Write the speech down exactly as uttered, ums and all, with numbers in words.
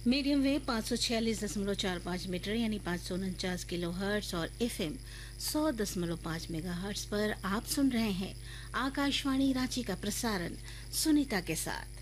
Medium wave पाँच सौ छियालीस दशमलव चार पाँच मीटर यानी पाँच सौ उनचास किलो हर्ट्स और एफएम सौ दशमलव पाँच मेगा हर्ट्स पर आप सुन रहे हैं आकाशवाणी रांची का प्रसारण सुनीता के साथ।